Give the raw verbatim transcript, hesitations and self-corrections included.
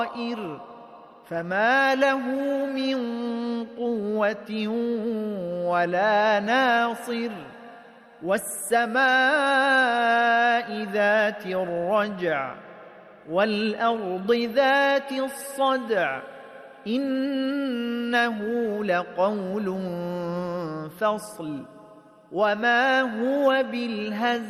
فما له من قوة ولا ناصر والسماء ذات الرجع والأرض ذات الصدع إنه لقول فصل وما هو بالهزل